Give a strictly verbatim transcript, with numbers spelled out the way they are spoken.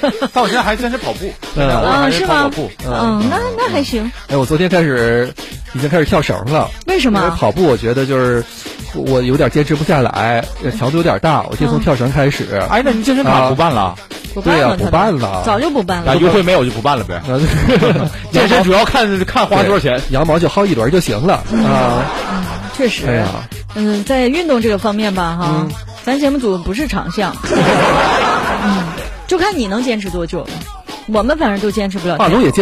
但我现在还坚持跑步。 啊，是吗？ 嗯， 那那还行。 哎，我昨天开始已经开始跳绳了。 为什么？ 因为跑步我觉得就是我有点坚持不下来，强度有点大，我先从跳绳开始。 嗯、哎，那你健身卡不办了？ 对呀、啊，不办了， 早就不办了。 优惠没有就不办了呗。健身主要看看花多少钱， 羊毛就薅一轮就行了啊。 嗯，确实。 哎呀， 嗯，在运动这个方面吧，哈，嗯、咱节目组不是长项，嗯，就看你能坚持多久了。我们反正都坚持不了。 华总也坚